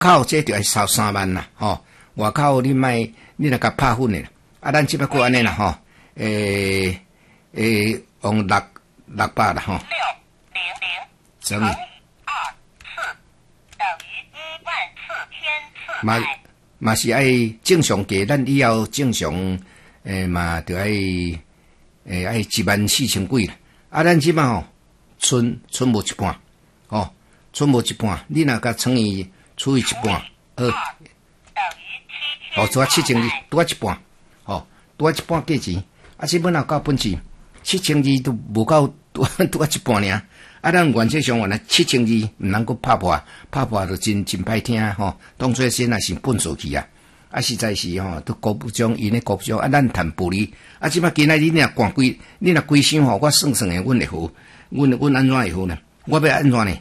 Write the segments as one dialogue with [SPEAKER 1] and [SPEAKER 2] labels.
[SPEAKER 1] 口这就要收3万啦，吼，外口你若甲拍粉诶，啊，咱即摆过安尼啦，吼，用600啦，吼。600乘以2次等于14000次。嘛是爱正常价，咱以后正常嘛就爱14000几啦。啊，咱即摆吼，剩无一半，哦，剩无一半，你若甲除以一半，拄啊7200，拄啊一半，吼，拄啊一半价钱，啊，这本也到本钱，7200都无够，拄啊一半尔。啊，咱原则上原来7200毋能够拍破就真歹听吼，当初先也是本数去啊，啊实在是吼，都高不中，因咧高不中，啊咱谈暴利，啊即摆今仔日你若规箱吼，我算诶，阮会好，阮安怎会好呢？我要安怎呢？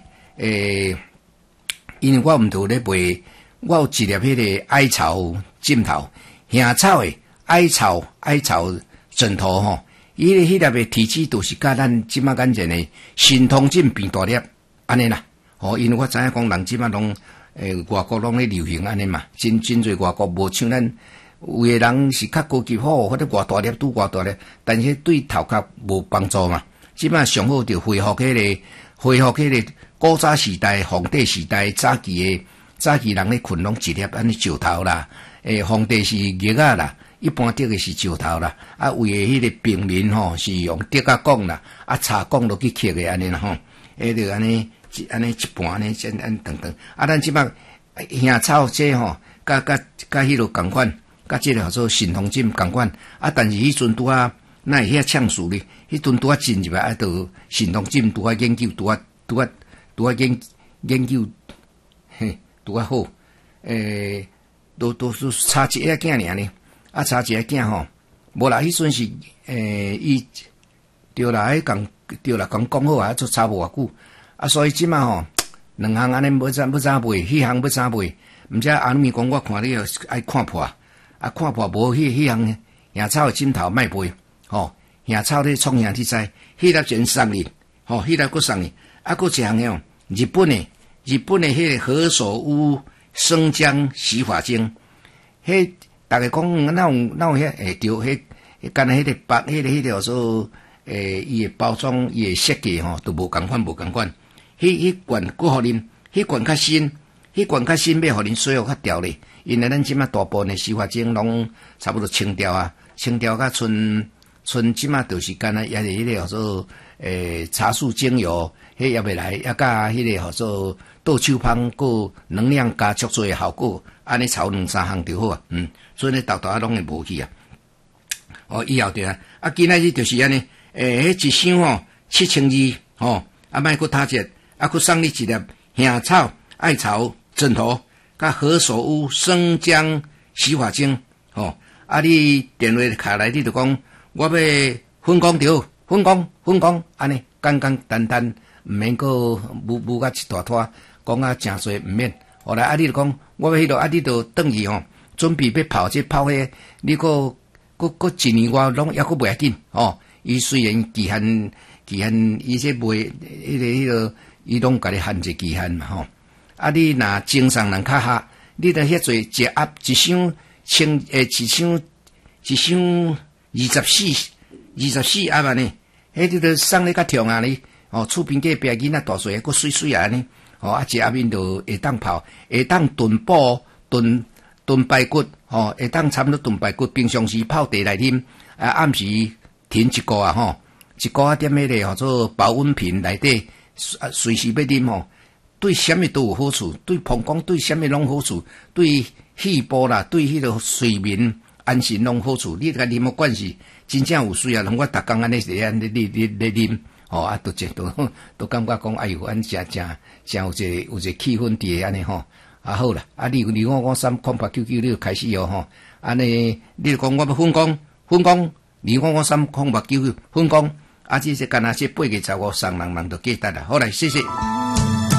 [SPEAKER 1] 因为我毋着咧卖，我有一粒迄个艾草枕头，香草诶艾草枕头吼。伊迄粒诶体积都是甲咱即马眼前诶神通枕变大粒安尼啦，吼，因为我知影讲人即马拢外国拢咧流行安尼嘛，真侪外国无像咱有诶人是较高级好，或者偌大粒拄偌大粒，但是对头壳无帮助嘛。即马上好就恢复迄个古早时代、皇帝时代早期人咧困拢一粒安尼石头啦，皇帝是玉仔啦。一般得的是石头啦，啊，为迄个平民吼是用竹仔讲啦，啊，茶讲落去刻的安尼啦吼，就安尼一盘安尼等，啊，咱即摆香草这吼，甲迄落共款，甲这个叫做神通枕共款，啊，但是迄阵拄啊，哪会遐呛数哩？迄阵拄啊进入来，啊，就神通枕拄啊研究，拄啊研究，嘿，拄啊好，都差一个囝尔呢。啊，差一个囝吼，无啦，迄阵是伊对啦，讲好啊，做差无偌久啊，所以即马吼，两项安尼要怎买，迄项要怎买？毋知阿咪讲，我看你爱看破，啊看破无迄项香草诶枕头卖卖，吼，香草咧创啥你知？迄粒钱送你，吼，迄粒佫送你，啊佫一项诶，日本诶迄个何首乌生姜洗发精，迄。大家讲哪有遐对，迄干那迄个白，迄个叫做伊诶包装，伊诶设计吼都无共款。迄罐佫互恁，迄罐较新，要互恁洗互较调咧。因为咱即马大部分诶洗发精拢差不多清掉啊，清掉甲剩即马就是干那也是迄个叫做茶树精油，迄也袂来，也甲迄个叫做倒手芳佫能量加足多诶效果，安尼炒2-3项就好啊，所以呢，豆拢会无去啊。哦，以后对啊，啊，今仔日就是安尼，迄一箱吼7200吼，啊，莫佫打折，啊，佫送你一粒香草艾草枕头，甲何首乌生姜洗发精，吼，啊，你电话卡来，你就讲我要分工着，分工，安尼简单，毋免佫舞甲一大拖，讲啊诚侪毋免。后来啊，你就讲我要迄落，啊，你就转去吼。准备要泡迄，你佫1年外拢抑佫袂要紧哦。伊虽然期限，伊这袂迄个，伊拢甲你限制期限嘛吼。啊，你若精神人较合，你着遐做一盒一箱24盒安尼，迄你着送你较痛啊你哦。厝边隔壁囡仔大细佫水安尼，哦啊一盒面着会当泡，会当炖补炖排骨，吼，会当差不多炖排骨，平常时泡茶来啉，啊，暗时停一个啊，吼，一个啊踮迄个叫做保温瓶内底，随时要啉吼，对什么都有好处，对膀胱对什么拢好处，对肺部啦，对迄个睡眠安神拢好处。你甲啉冇关系，真正有需要，我逐工安尼是安尼咧啉，吼啊，都感觉讲，哎呦，安真有一个气氛伫安尼吼。啊好啦，啊2553 0899你就开始哦吼，安尼你就讲我要分工，2553 0899分工，啊这干那这8月15送人就记得啦，好来谢谢。